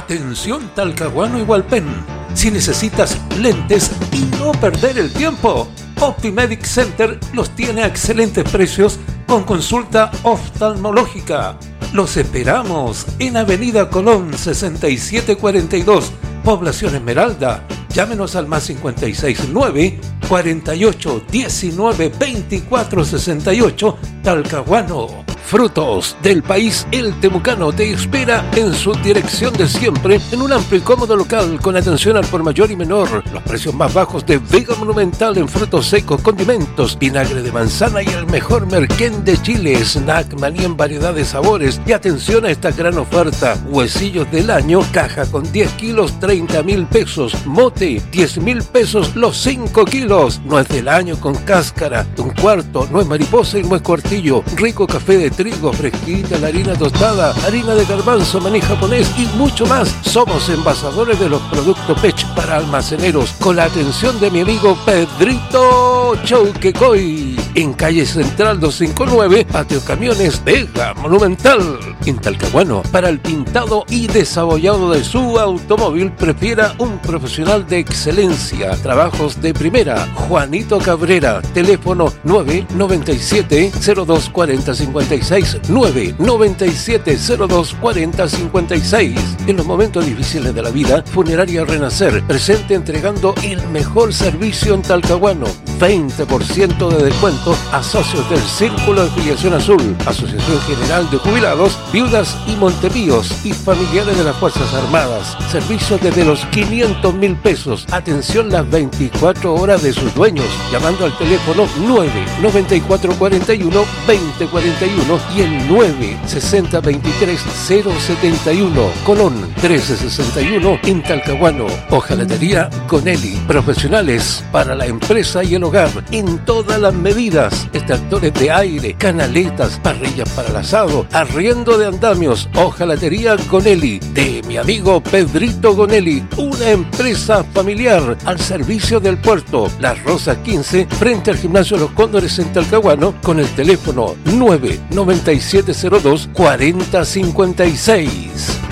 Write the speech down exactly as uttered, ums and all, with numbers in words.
Atención Talcahuano y Hualpén. Si necesitas lentes y no perder el tiempo, Optimedic Center los tiene a excelentes precios con consulta oftalmológica. Los esperamos en Avenida Colón sesenta y siete cuarenta y dos, Población Esmeralda. Llámenos al más cincuenta y seis nueve, cuarenta y ocho, diecinueve, veinticuatro, sesenta y ocho, Talcahuano. Frutos del País El Temucano te espera en su dirección de siempre en un amplio y cómodo local con atención al por mayor y menor. Los precios más bajos de Vega Monumental en frutos secos, condimentos, vinagre de manzana y el mejor merquén de Chile, snack, maní en variedad de sabores. Y atención a esta gran oferta: huesillos del año, caja con diez kilos, treinta mil pesos. Mote, diez mil pesos los cinco kilos. Nuez del año con cáscara, un cuarto. Nuez mariposa y nuez cuartillo. Rico café de trigo, fresquita, la harina tostada, harina de garbanzo, maní japonés y mucho más. Somos envasadores de los productos Pech para almaceneros, con la atención de mi amigo Pedrito Chauquecoy, en calle Central doscientos cincuenta y nueve, Patio Camiones Vega Monumental. En Talcahuano, para el pintado y desabollado de su automóvil, prefiera un profesional de excelencia. Trabajos de primera. Juanito Cabrera, teléfono nueve noventa y siete, cero dos cuarenta, cincuenta y seis, nueve noventa y siete, cero dos cuarenta, cincuenta y seis. En los momentos difíciles de la vida, Funeraria Renacer, presente entregando el mejor servicio en Talcahuano. veinte por ciento de descuento a socios del Círculo de Filiación Azul, Asociación General de Jubilados, Viudas y Montepíos y familiares de las Fuerzas Armadas. Servicios desde los quinientos mil pesos. Atención las veinticuatro horas de sus dueños, llamando al teléfono nueve noventa y cuatro cuarenta y uno, veinte cuarenta y uno y el nueve sesenta veintitrés cero setenta y uno. Colón trece sesenta y uno en Talcahuano. Hojalatería Gonelli, profesionales para la empresa y el hogar en todas las medidas. Extractores de aire, canaletas, parrillas para el asado, arriendo de andamios. Hojalatería Gonelli, de mi amigo Pedrito Gonelli, una empresa familiar al servicio del puerto. Las Rosas quince, frente al gimnasio Los Cóndores en Talcahuano, con el teléfono nueve noventa y siete cero dos, cuarenta cincuenta y seis.